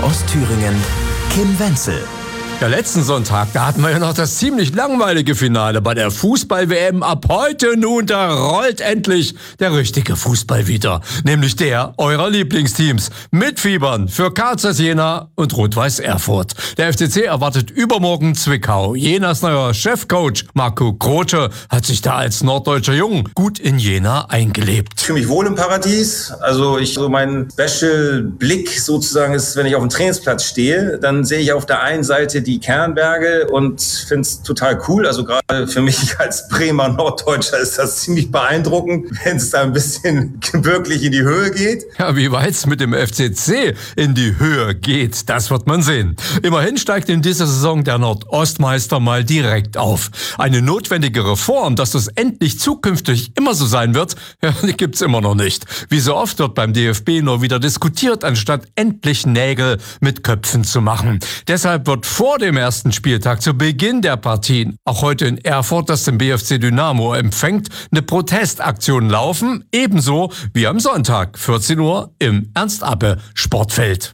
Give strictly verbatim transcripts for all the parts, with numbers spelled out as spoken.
Ostthüringen, Kim Wenzel. Ja, letzten Sonntag, da hatten wir ja noch das ziemlich langweilige Finale bei der Fußball-W M. Ab heute nun, da rollt endlich der richtige Fußball wieder. Nämlich der eurer Lieblingsteams. Mitfiebern für K Z Jena und Rot-Weiß Erfurt. Der F C C erwartet übermorgen Zwickau. Jenas neuer Chefcoach Marco Grote hat sich da als norddeutscher Jung gut in Jena eingelebt. Ich fühle mich wohl im Paradies. Also ich, so mein Special-Blick sozusagen ist, wenn ich auf dem Trainingsplatz stehe, dann sehe ich auf der einen Seite die die Kernberge und finde es total cool. Also gerade für mich als Bremer Norddeutscher ist das ziemlich beeindruckend, wenn es da ein bisschen wirklich in die Höhe geht. Ja, wie weit es mit dem F C C in die Höhe geht, das wird man sehen. Immerhin steigt in dieser Saison der Nordostmeister mal direkt auf. Eine notwendige Reform, dass das endlich zukünftig immer so sein wird, ja, die gibt's immer noch nicht. Wie so oft wird beim D F B nur wieder diskutiert, anstatt endlich Nägel mit Köpfen zu machen. Deshalb wird vor dem ersten Spieltag zu Beginn der Partien, auch heute in Erfurt, das den B F C Dynamo empfängt, eine Protestaktion laufen, ebenso wie am Sonntag, vierzehn Uhr im Ernst-Abbe-Sportfeld.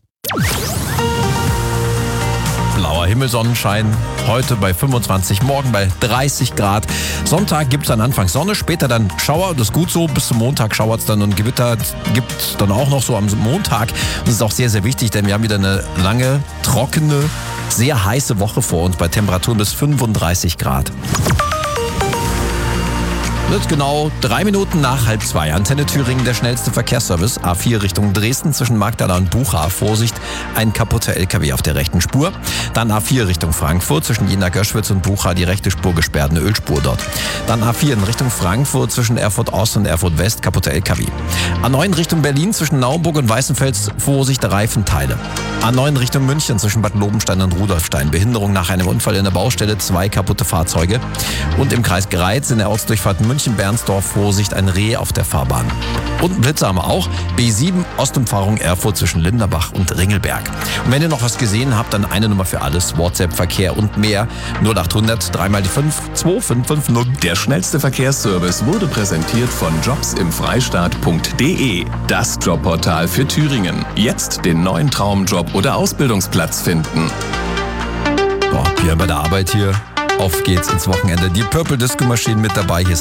Blauer Himmel, Sonnenschein, heute bei fünfundzwanzig, morgen bei dreißig Grad. Sonntag gibt es dann anfangs Sonne, später dann Schauer, das ist gut so, bis zum Montag schauert es dann und Gewitter gibt es dann auch noch so am Montag. Das ist auch sehr, sehr wichtig, denn wir haben wieder eine lange, trockene, sehr heiße Woche vor uns bei Temperaturen bis fünfunddreißig Grad. Wird genau drei Minuten nach halb zwei. Antenne Thüringen, der schnellste Verkehrsservice. A vier Richtung Dresden zwischen Magdala und Bucha. Vorsicht, ein kaputter L K W auf der rechten Spur. Dann A vier Richtung Frankfurt zwischen Jena-Göschwitz und Bucha. Die rechte Spur gesperrt, eine Ölspur dort. Dann A vier in Richtung Frankfurt zwischen Erfurt Ost und Erfurt West. Kaputter L K W. A neun Richtung Berlin zwischen Naumburg und Weißenfels. Vorsicht, Reifenteile. A neun Richtung München zwischen Bad Lobenstein und Rudolfstein. Behinderung nach einem Unfall in der Baustelle. Zwei kaputte Fahrzeuge. Und im Kreis Greiz in der Ortsdurchfahrt München Bernsdorf, Vorsicht, ein Reh auf der Fahrbahn. Und Blitze haben wir auch. B sieben, Ostumfahrung Erfurt zwischen Linderbach und Ringelberg. Und wenn ihr noch was gesehen habt, dann eine Nummer für alles, WhatsApp, Verkehr und mehr. null achthundert, dreimal die fünf, zwei fünf fünf null. Der schnellste Verkehrsservice wurde präsentiert von jobs im freistaat punkt de. Das Jobportal für Thüringen. Jetzt den neuen Traumjob oder Ausbildungsplatz finden. Boah, Pierre bei der Arbeit hier. Auf geht's ins Wochenende. Die Purple Disco Machine mit dabei. Hier